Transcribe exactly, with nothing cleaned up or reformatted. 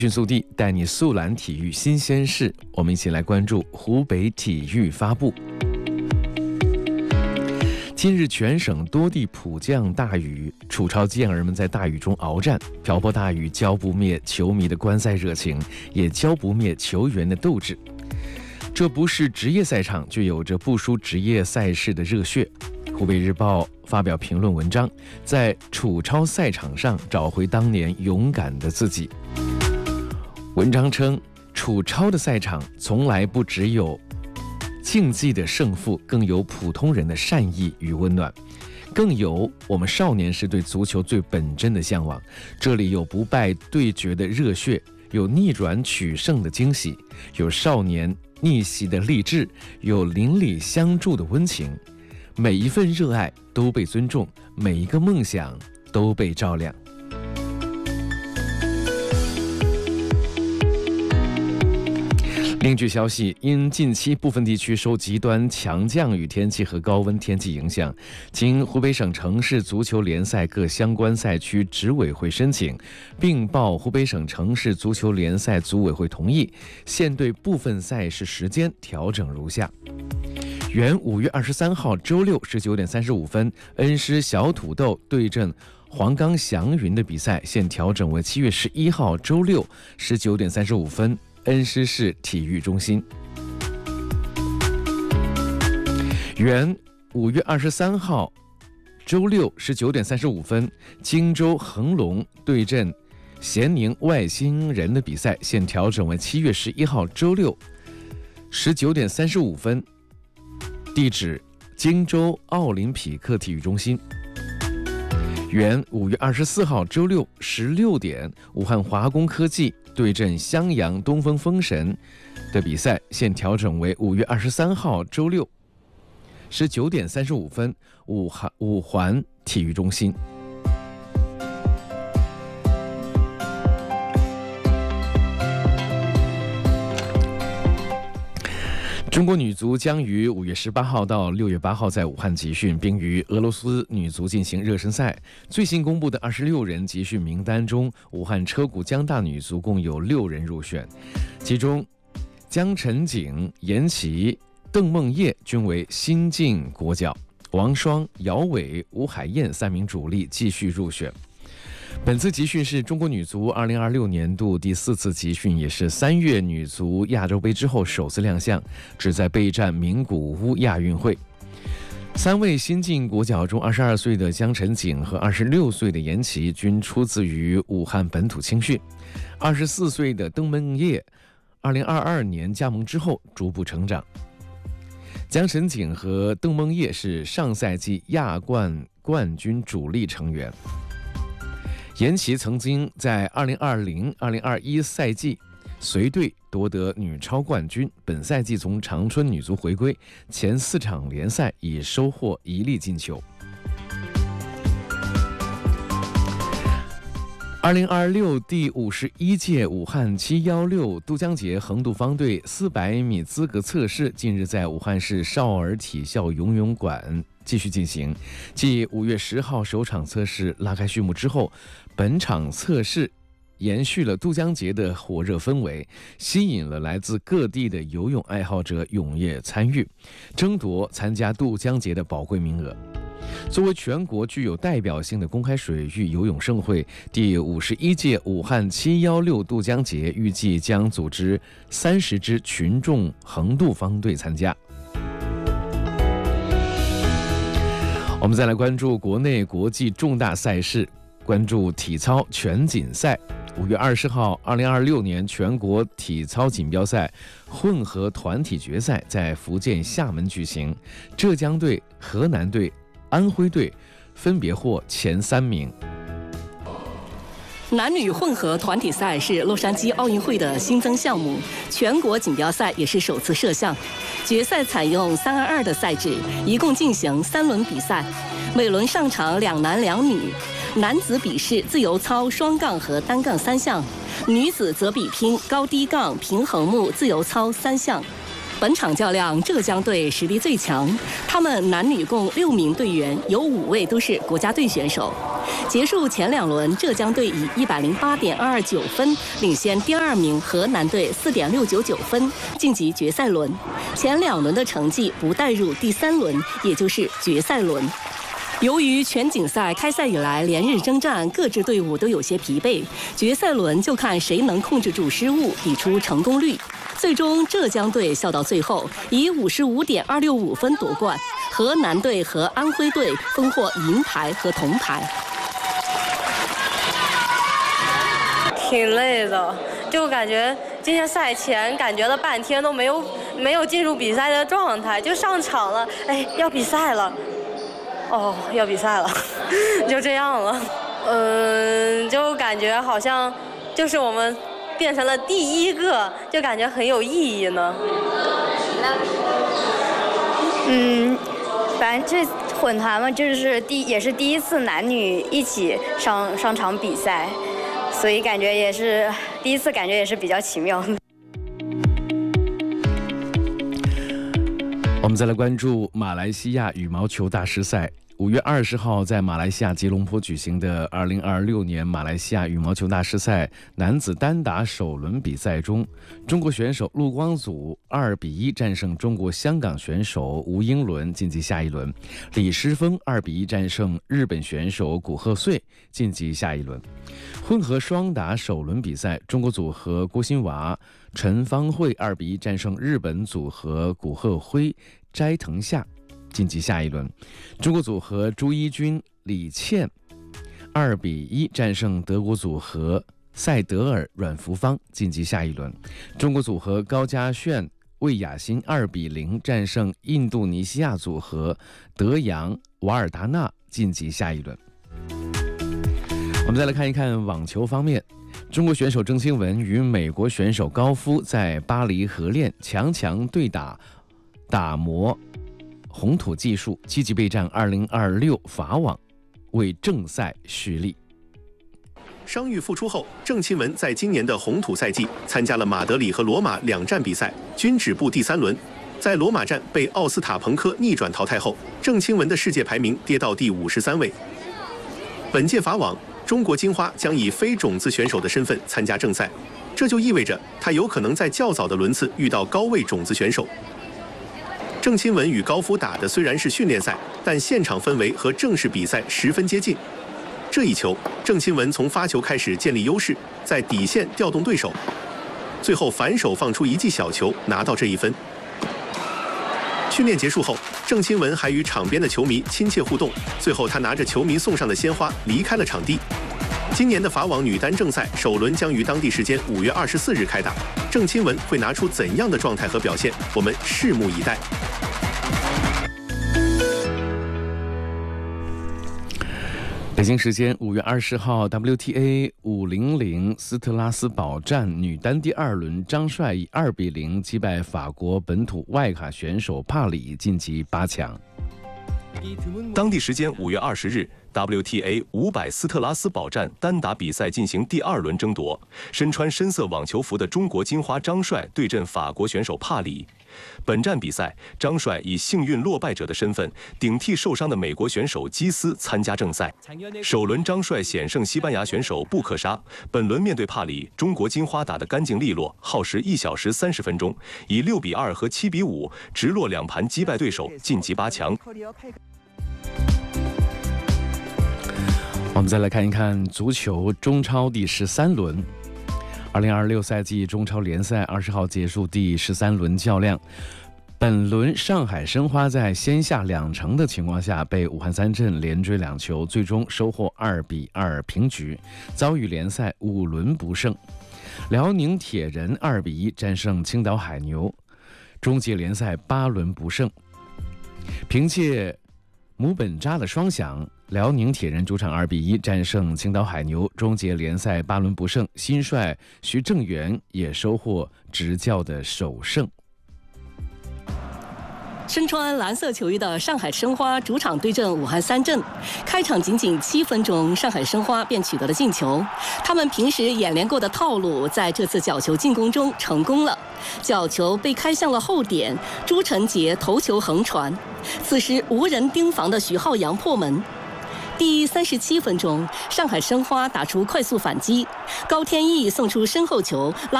迅速地带你速览体育新鲜事，我们一起来关注湖北体育发布。近日，全省多地普降大雨，楚超健儿们在大雨中鏖战，瓢泼大雨浇不灭球迷的观赛热情，也浇不灭球员的斗志。这不是职业赛场，却有着不输职业赛事的热血。湖北日报发表评论文章，在楚超赛场上找回当年勇敢的自己。文章称，楚超的赛场从来不只有竞技的胜负，更有普通人的善意与温暖，更有我们少年时对足球最本真的向往。这里有不败对决的热血，有逆转取胜的惊喜，有少年逆袭的励志，有邻里相助的温情。每一份热爱都被尊重，每一个梦想都被照亮。另据消息，因近期部分地区受极端强降雨天气和高温天气影响，经湖北省城市足球联赛各相关赛区执委会申请，并报湖北省城市足球联赛组委会同意，现对部分赛事时间调整如下：原五月二十三号周六十九点三十五分，恩施小土豆对阵黄冈祥云的比赛，现调整为七月十一号周六十九点三十五分。恩施市体育中心。原五月二十三号周六十九点三十五分，荆州恒隆对阵咸宁外星人的比赛，现调整为七月十一号周六十九点三十五分，地址荆州奥林匹克体育中心。原五月二十四号周六十六点，武汉华工科技对阵襄阳东风风神的比赛，现调整为五月二十三号周六十九点三十五分，武汉五环体育中心。中国女足将于五月十八号到六月八号在武汉集训，并与俄罗斯女足进行热身赛。最新公布的二十六人集训名单中，武汉车谷江大女足共有六人入选，其中江晨景、严琦、邓梦叶均为新晋国脚，王霜、姚伟、吴海燕三名主力继续入选。本次集训是中国女足二零二六年度第四次集训，也是三月女足亚洲杯之后首次亮相，旨在备战名古屋亚运会。三位新晋国脚中，二十二岁的江晨景和二十六岁的严琦均出自于武汉本土青训，二十四岁的邓梦叶二零二二年加盟之后逐步成长。江晨景和邓梦叶是上赛季亚冠冠军主力成员。严琦曾经在二零二零二零二一赛季随队夺得女超冠军，本赛季从长春女足回归，前四场联赛已收获一粒进球。二零二六第五十一届武汉七一六都江堰横渡方队四百米资格测试近日在武汉市少儿体校游泳馆继续进行。继五月十号首场测试拉开序幕之后，本场测试延续了都江堰的火热氛围，吸引了来自各地的游泳爱好者踊跃参与，争夺参加都江堰的宝贵名额。作为全国具有代表性的公开水域游泳盛会，第五十一届武汉七一六都江堰预计将组织三十支群众横渡方队参加。我们再来关注国内国际重大赛事，关注体操全锦赛。五月二十号，二零二六年全国体操锦标赛混合团体决赛在福建厦门举行，浙江队、河南队、安徽队分别获前三名。 男女混合团体赛是洛杉矶奥运会的新增项目，全国锦标赛也是首次设项。决赛采用三二二的赛制，一共进行三轮比赛，每轮上场两男两女。男子比试自由操、双杠和单杠三项，女子则比拼高低杠、平衡木、自由操三项。 本场较量，浙江队实力最强，他们男女共六名队员，有五位都是国家队选手。结束前两轮，浙江队以一百零八点二二九分领先第二名河南队四点六九九分，晋级决赛轮。前两轮的成绩不带入第三轮，也就是决赛轮。由于全锦赛开赛以来连日征战，各支队伍都有些疲惫，决赛轮就看谁能控制住失误，比出成功率。最终，浙江队笑到最后，以五十五点二六五分夺冠。河南队和安徽队分获银牌和铜牌。 挺累的，就感觉今天赛前感觉了半天都没有没有进入比赛的状态，就上场了，哎，要比赛了，哦，要比赛了，就这样了，嗯，就感觉好像就是我们变成了第一个，就感觉很有意义呢。 嗯，反正这混团嘛，就是第也是第一次男女一起上上场比赛，所以感觉也是第一次，感觉也是比较奇妙的。 我们再来关注马来西亚羽毛球大师赛。五月二十号在马来西亚吉隆坡举行的二零二六年马来西亚羽毛球大师赛男子单打首轮比赛中，中国选手陆光祖二比一战胜中国香港选手吴英伦晋级下一轮，李诗峰二比一战胜日本选手古贺穗晋级下一轮。混合双打首轮比赛，中国组合郭新娃、陈芳慧二比一战胜日本组合古贺辉、斋藤夏晋级下一轮。中国组合朱一军、李倩二比一战胜德国组合塞德尔、阮福芳晋级下一轮。中国组合高嘉炫、魏雅欣二比零战胜印度尼西亚组合德扬、瓦尔达纳晋级下一轮。我们再来看一看网球方面，中国选手郑钦文与美国选手高夫在巴黎合练，强强对打，打磨红土技术，积极备战二零二六法网，为正赛蓄力。 伤愈复出后，郑钦文在今年的红土赛季参加了马德里和罗马两站比赛，均止步第三轮。在罗马站被奥斯塔彭科逆转淘汰后，郑钦文的世界排名跌到第五十三位。本届法网，中国金花将以非种子选手的身份参加正赛，这就意味着他有可能在较早的轮次遇到高位种子选手。郑钦文与高夫打的虽然是训练赛，但现场氛围和正式比赛十分接近。这一球，郑钦文从发球开始建立优势，在底线调动对手，最后反手放出一记小球，拿到这一分。训练结束后，郑钦文还与场边的球迷亲切互动，最后他拿着球迷送上的鲜花离开了场地。今年的法网女单正赛首轮将于当地时间五月二十四日开打，郑钦文会拿出怎样的状态和表现？我们拭目以待。 北京时间五月二十号 ，W T A 五零零斯特拉斯堡站女单第二轮，张帅以二比零击败法国本土外卡选手帕里，晋级八强。 当地时间五月二十日 ，W T A 五百斯特拉斯堡站单打比赛进行第二轮争夺，身穿深色网球服的中国金花张帅对阵法国选手帕里。本站比赛，张帅以幸运落败者的身份顶替受伤的美国选手基斯参加正赛。首轮张帅险胜西班牙选手布克沙，本轮面对帕里，中国金花打得干净利落，耗时一小时三十分钟，以六比二和七比五直落两盘击败对手，晋级八强。 我们再来看一看足球中超第十三轮。二零二六赛季中超联赛二十号结束第十三轮较量，本轮上海申花在先下两城的情况下，被武汉三镇连追两球，最终收获二比二平局，遭遇联赛五轮不胜。辽宁铁人二比一战胜青岛海牛，终结联赛八轮不胜。凭借姆本扎的双响，辽宁铁人主场二比一战胜青岛海牛，终结联赛八轮不胜。新帅徐正元也收获执教的首胜。 身穿蓝色球衣的上海申花主场对阵武汉三镇，开场仅仅七分钟，上海申花便取得了进球。他们平时演练过的套路，在这次角球进攻中成功了。角球被开向了后点，朱晨杰头球横传，此时无人盯防的徐浩洋破门。第三十七分钟，上海申花打出快速反击，高天意送出身后球拉。